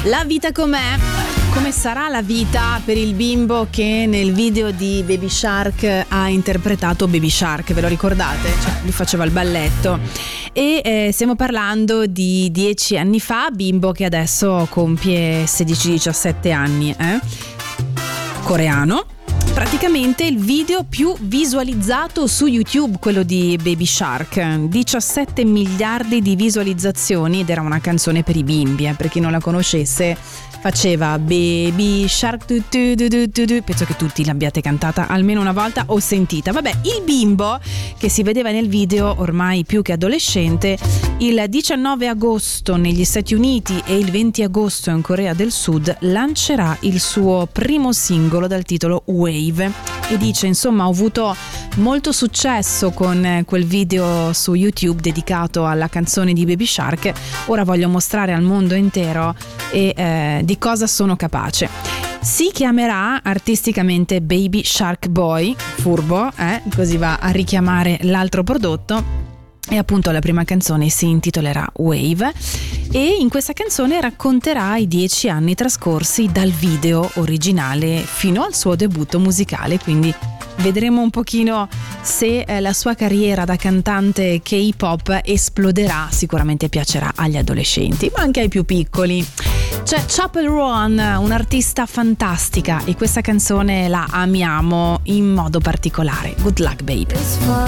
La vita com'è? Come sarà la vita per il bimbo che nel video di Baby Shark ha interpretato Baby Shark, ve lo ricordate? Cioè, lui faceva il balletto. E stiamo parlando di 10 anni fa, bimbo che adesso compie 16-17 anni, coreano. Praticamente il video più visualizzato su YouTube, quello di Baby Shark, 17 miliardi di visualizzazioni, ed era una canzone per i bimbi, per chi non la conoscesse. Faceva Baby Shark, penso che tutti l'abbiate cantata almeno una volta o sentita. Vabbè, il bimbo che si vedeva nel video, ormai più che adolescente, il 19 agosto negli Stati Uniti e il 20 agosto in Corea del Sud lancerà il suo primo singolo dal titolo Wave, e dice insomma ho avuto molto successo con quel video su YouTube dedicato alla canzone di Baby Shark, ora voglio mostrare al mondo intero di cosa sono capace. Si chiamerà artisticamente Baby Shark Boy, furbo, così va a richiamare l'altro prodotto. E appunto la prima canzone si intitolerà Wave, e in questa canzone racconterà i 10 anni trascorsi dal video originale fino al suo debutto musicale, quindi vedremo un pochino se la sua carriera da cantante K-pop esploderà. Sicuramente piacerà agli adolescenti, ma anche ai più piccoli. C'è Chappell Roan, un'artista fantastica, e questa canzone la amiamo in modo particolare. Good luck, babe.